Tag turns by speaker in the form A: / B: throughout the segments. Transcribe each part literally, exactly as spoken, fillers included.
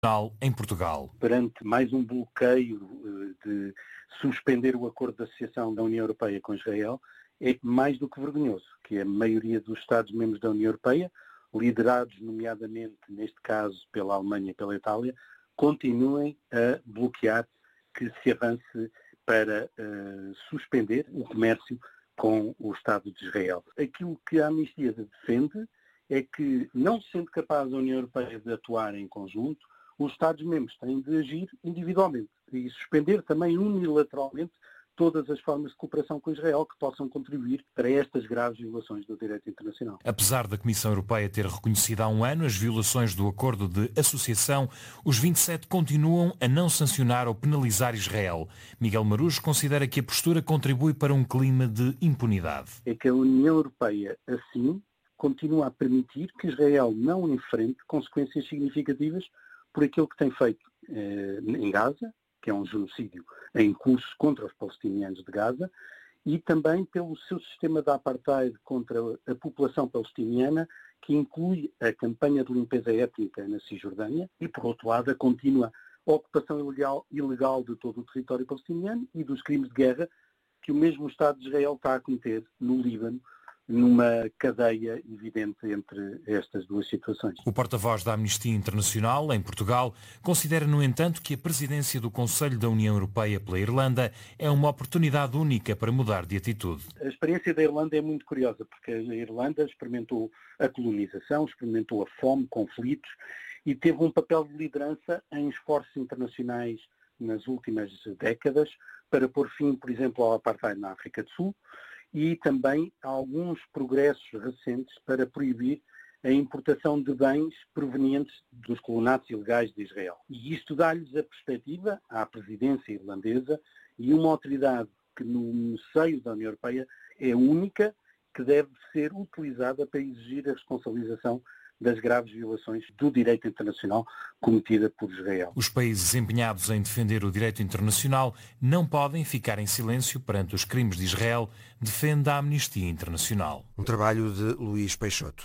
A: em Portugal.
B: Perante mais um bloqueio de suspender o acordo de associação da União Europeia com Israel, é mais do que vergonhoso que a maioria dos Estados-membros da União Europeia, liderados nomeadamente, neste caso, pela Alemanha e pela Itália, continuem a bloquear que se avance para uh, suspender o comércio com o Estado de Israel. Aquilo que a Anistia defende é que, não sendo capaz a União Europeia de atuar em conjunto, os Estados-membros têm de agir individualmente e suspender também unilateralmente todas as formas de cooperação com Israel que possam contribuir para estas graves violações do direito internacional.
A: Apesar da Comissão Europeia ter reconhecido há um ano as violações do acordo de associação, os vinte e sete continuam a não sancionar ou penalizar Israel. Miguel Marujo considera que a postura contribui para um clima de impunidade.
B: É que a União Europeia, assim, continua a permitir que Israel não enfrente consequências significativas por aquilo que tem feito eh, em Gaza, que é um genocídio em curso contra os palestinianos de Gaza, e também pelo seu sistema de apartheid contra a população palestiniana, que inclui a campanha de limpeza étnica na Cisjordânia e, por outro lado, a contínua ocupação ilegal, ilegal de todo o território palestiniano e dos crimes de guerra que o mesmo Estado de Israel está a cometer no Líbano, numa cadeia evidente entre estas duas situações.
A: O porta-voz da Amnistia Internacional, em Portugal, considera, no entanto, que a presidência do Conselho da União Europeia pela Irlanda é uma oportunidade única para mudar de atitude.
B: A experiência da Irlanda é muito curiosa, porque a Irlanda experimentou a colonização, experimentou a fome, conflitos, e teve um papel de liderança em esforços internacionais nas últimas décadas para pôr fim, por exemplo, ao apartheid na África do Sul, e também há alguns progressos recentes para proibir a importação de bens provenientes dos colonatos ilegais de Israel. E isto dá-lhes a perspectiva à presidência irlandesa e uma autoridade que no seio da União Europeia é única, que deve ser utilizada para exigir a responsabilização das graves violações do direito internacional cometida por Israel.
A: Os países empenhados em defender o direito internacional não podem ficar em silêncio perante os crimes de Israel, defende a Amnistia Internacional.
C: Um trabalho de Luís Peixoto.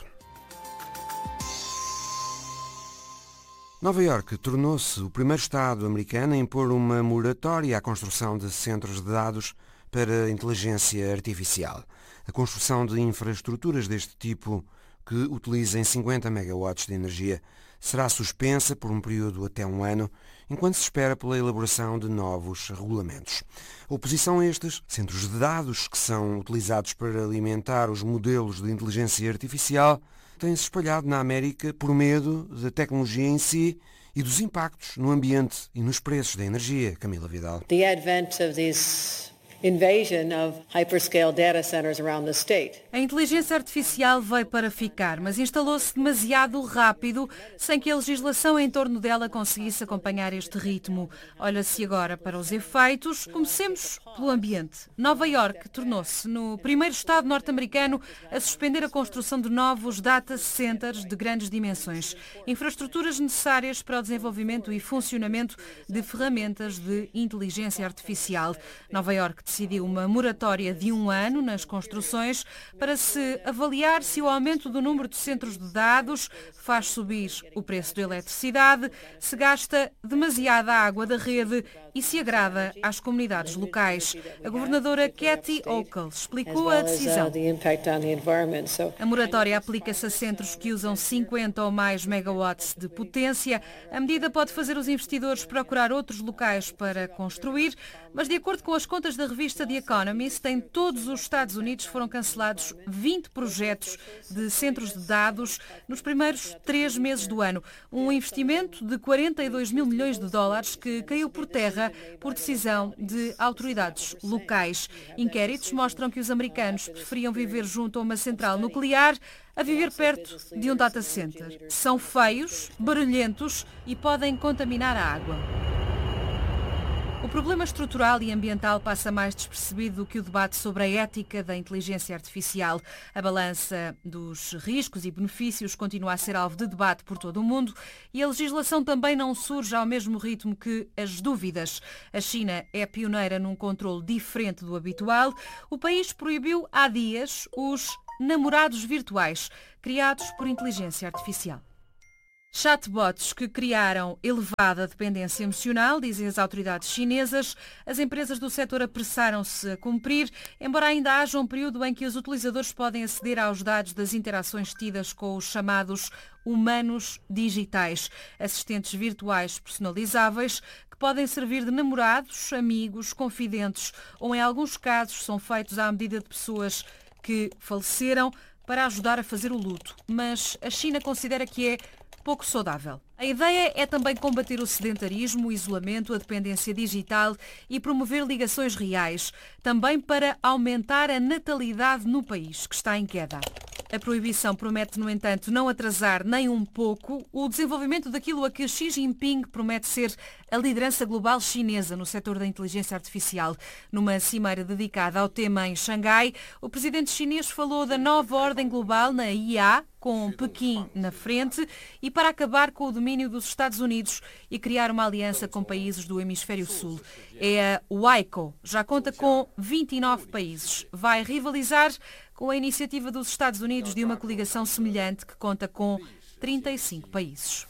C: Nova Iorque tornou-se o primeiro Estado americano a impor uma moratória à construção de centros de dados para inteligência artificial. A construção de infraestruturas deste tipo, que utilizem cinquenta megawatts de energia, será suspensa por um período até um ano, enquanto se espera pela elaboração de novos regulamentos. A oposição a estes centros de dados, que são utilizados para alimentar os modelos de inteligência artificial, tem-se espalhado na América por medo da tecnologia em si e dos impactos no ambiente e nos preços da energia. Camila Vidal.
D: The advent of these invasion of hyperscale data centers around the state.
E: A inteligência artificial veio para ficar, mas instalou-se demasiado rápido, sem que a legislação em torno dela conseguisse acompanhar este ritmo. Olha-se agora para os efeitos. Comecemos pelo ambiente. Nova Iorque tornou-se no primeiro estado norte-americano a suspender a construção de novos data centers de grandes dimensões, infraestruturas necessárias para o desenvolvimento e funcionamento de ferramentas de inteligência artificial. Nova Iorque decidiu uma moratória de um ano nas construções para se avaliar se o aumento do número de centros de dados faz subir o preço da eletricidade, se gasta demasiada água da rede e se agrada às comunidades locais. A governadora Kathy Hochul explicou a decisão. A moratória aplica-se a centros que usam cinquenta ou mais megawatts de potência. A medida pode fazer os investidores procurar outros locais para construir, mas de acordo com as contas da revista The Economist, em todos os Estados Unidos foram cancelados vinte projetos de centros de dados nos primeiros três meses do ano. Um investimento de quarenta e dois mil milhões de dólares que caiu por terra por decisão de autoridades locais. Inquéritos mostram que os americanos preferiam viver junto a uma central nuclear a viver perto de um data center. São feios, barulhentos e podem contaminar a água. O problema estrutural e ambiental passa mais despercebido do que o debate sobre a ética da inteligência artificial. A balança dos riscos e benefícios continua a ser alvo de debate por todo o mundo e a legislação também não surge ao mesmo ritmo que as dúvidas. A China é pioneira num controle diferente do habitual. O país proibiu há dias os namorados virtuais, criados por inteligência artificial. Chatbots que criaram elevada dependência emocional, dizem as autoridades chinesas. As empresas do setor apressaram-se a cumprir, embora ainda haja um período em que os utilizadores podem aceder aos dados das interações tidas com os chamados humanos digitais, assistentes virtuais personalizáveis que podem servir de namorados, amigos, confidentes ou, em alguns casos, são feitos à medida de pessoas que faleceram para ajudar a fazer o luto. Mas a China considera que é pouco saudável. A ideia é também combater o sedentarismo, o isolamento, a dependência digital e promover ligações reais, também para aumentar a natalidade no país, que está em queda. A proibição promete, no entanto, não atrasar nem um pouco o desenvolvimento daquilo a que Xi Jinping promete ser a liderança global chinesa no setor da inteligência artificial. Numa cimeira dedicada ao tema em Xangai, o presidente chinês falou da nova ordem global na I A, com Pequim na frente, e para acabar com o domínio dos Estados Unidos e criar uma aliança com países do Hemisfério Sul. É a W I C O, já conta com vinte e nove países. Vai rivalizar com a iniciativa dos Estados Unidos de uma coligação semelhante que conta com trinta e cinco países.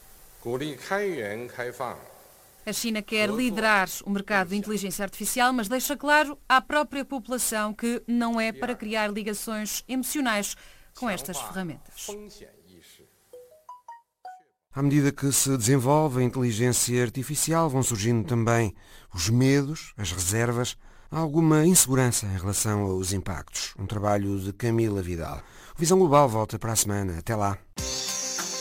E: A China quer liderar o mercado de inteligência artificial, mas deixa claro à própria população que não é para criar ligações emocionais com estas ferramentas.
C: À medida que se desenvolve a inteligência artificial, vão surgindo também os medos, as reservas, alguma insegurança em relação aos impactos. Um trabalho de Camila Vidal. O Visão Global volta para a semana. Até lá.